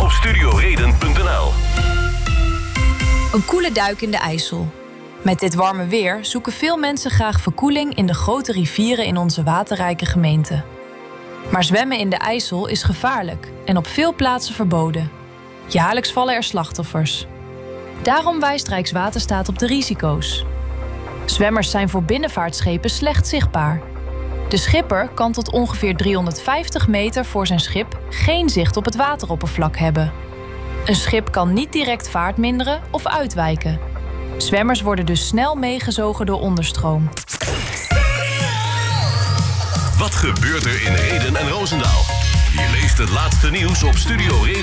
op studioreden.nl. Een koele duik in de IJssel. Met dit warme weer zoeken veel mensen graag verkoeling in de grote rivieren in onze waterrijke gemeente. Maar zwemmen in de IJssel is gevaarlijk en op veel plaatsen verboden. Jaarlijks vallen er slachtoffers. Daarom wijst Rijkswaterstaat op de risico's. Zwemmers zijn voor binnenvaartschepen slecht zichtbaar. De schipper kan tot ongeveer 350 meter voor zijn schip geen zicht op het wateroppervlak hebben. Een schip kan niet direct vaart minderen of uitwijken. Zwemmers worden dus snel meegezogen door onderstroom. Wat gebeurt er in Rheden en Roosendaal? Je leest het laatste nieuws op Studio Reden.